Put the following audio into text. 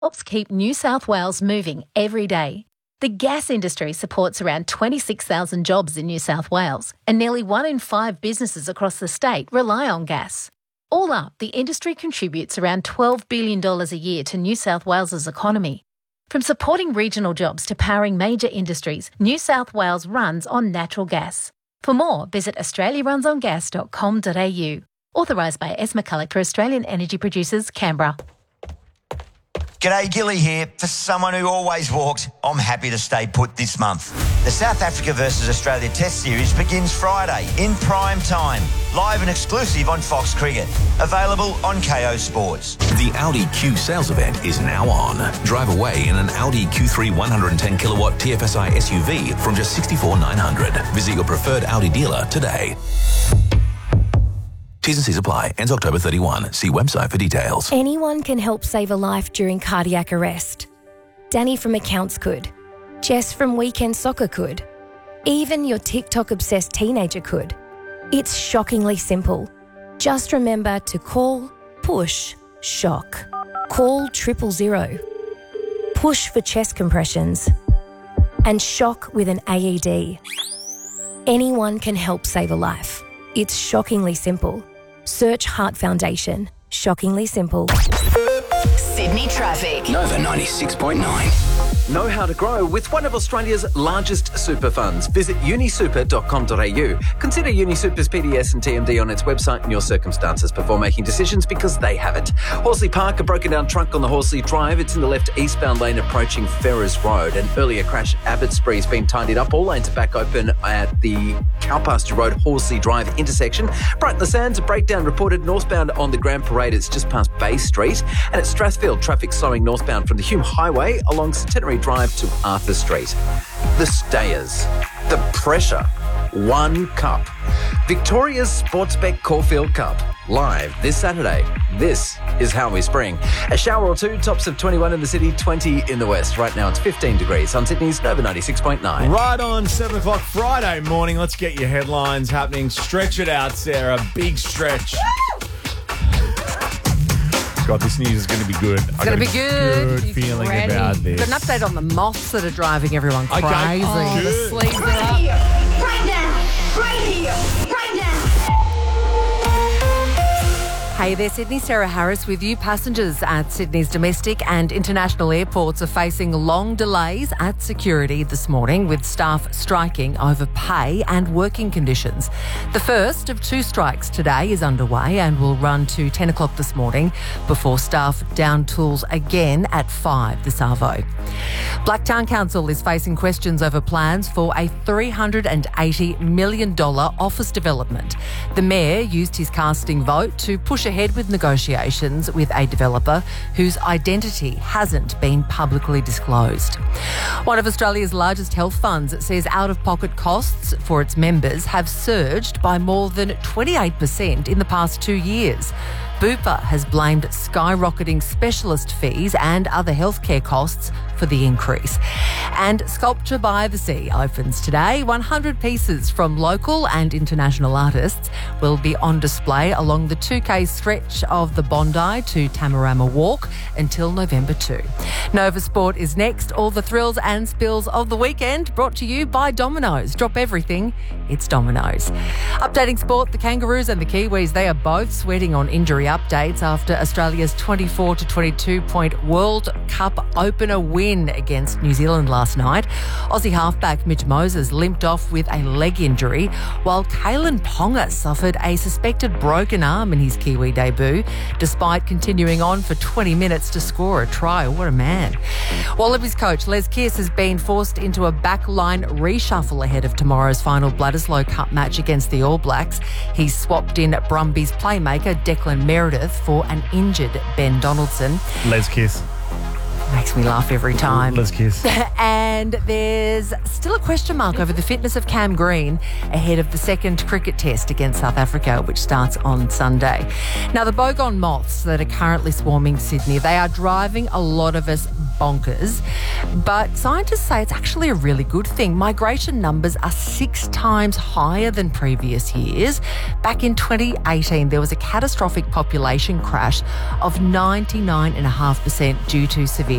helps keep New South Wales moving every day. The gas industry supports around 26,000 jobs in New South Wales, and nearly 1 in 5 businesses across the state rely on gas. All up, the industry contributes around $12 billion a year to New South Wales's economy. From supporting regional jobs to powering major industries, New South Wales runs on natural gas. For more, visit australiarunsongas.com.au. Authorised by S. McCulloch for Australian Energy Producers, Canberra. G'day, Gilly here. For someone who always walks, I'm happy to stay put this month. The South Africa versus Australia Test Series begins Friday in prime time. Live and exclusive on Fox Cricket. Available on KO Sports. The Audi Q sales event is now on. Drive away in an Audi Q3 110 kilowatt TFSI SUV from just $64,900. Visit your preferred Audi dealer today. T's and C's apply. Ends October 31. See website for details. Anyone can help save a life during cardiac arrest. Danny from accounts could. Jess from weekend soccer could. Even your TikTok-obsessed teenager could. It's shockingly simple. Just remember to call, push, shock. Call 000. Push for chest compressions. And shock with an AED. Anyone can help save a life. It's shockingly simple. Search Heart Foundation. Shockingly simple. Sydney traffic. Nova 96.9. Know how to grow with one of Australia's largest super funds. Visit unisuper.com.au. Consider UniSuper's PDS and TMD on its website and your circumstances before making decisions because they have it. Horsley Park, a broken down trunk on the Horsley Drive. It's in the left eastbound lane approaching Ferrers Road. An earlier crash at Abbotsbury's been tidied up. All lanes are back open at the Cowpasture Road Horsley Drive intersection. Brighton the Sands, a breakdown reported northbound on the Grand Parade. It's just past Bay Street. And at Strathfield, traffic slowing northbound from the Hume Highway along Centenary Drive to Arthur Street. The Stayers. The pressure. One cup. Victoria's Sportsbet Caulfield Cup. Live this Saturday. This is how we spring. A shower or two, tops of 21 in the city, 20 in the west. Right now it's 15 degrees on Sydney's Nova 96.9. Right on 7 o'clock Friday morning. Let's get your headlines happening. Stretch it out, Sarah. Big stretch. God, this news is going to be good. It's going to be good. Good feeling about this. Got an update on the moths that are driving everyone crazy. Okay. Oh, the sleeves are up. Right now. Right here. Right now. Hey there, Sydney. Sarah Harris with you. Passengers at Sydney's domestic and international airports are facing long delays at security this morning, with staff striking over pay and working conditions. The first of 2 strikes today is underway and will run to 10 o'clock this morning before staff down tools again at 5 this arvo. Blacktown Council is facing questions over plans for a $380 million office development. The mayor used his casting vote to push ahead with negotiations with a developer whose identity hasn't been publicly disclosed. One of Australia's largest health funds says out-of-pocket costs for its members have surged by more than 28% in the past 2 years. Bupa has blamed skyrocketing specialist fees and other healthcare costs for the increase. And Sculpture by the Sea opens today. 100 pieces from local and international artists will be on display along the 2K stretch of the Bondi to Tamarama Walk until November 2. Nova Sport is next. All the thrills and spills of the weekend brought to you by Domino's. Drop everything, it's Domino's. Updating sport, the Kangaroos and the Kiwis, they are both sweating on injury updates after Australia's 24-22 point World Cup opener win against New Zealand last night. Aussie halfback Mitch Moses limped off with a leg injury, while Kalen Ponga suffered a suspected broken arm in his Kiwi debut, despite continuing on for 20 minutes to score a try. What a man. Wallabies coach Les Kiss has been forced into a backline reshuffle ahead of tomorrow's final Bledisloe Cup match against the All Blacks. He's swapped in Brumbies playmaker Declan Meredith for an injured Ben Donaldson. Les Kiss. Makes me laugh every time. Let's kiss. And there's still a question mark over the fitness of Cam Green ahead of the second cricket test against South Africa, which starts on Sunday. Now, the bogong moths that are currently swarming Sydney, they are driving a lot of us bonkers. But scientists say it's actually a really good thing. Migration numbers are 6 times higher than previous years. Back in 2018, there was a catastrophic population crash of 99.5% due to severe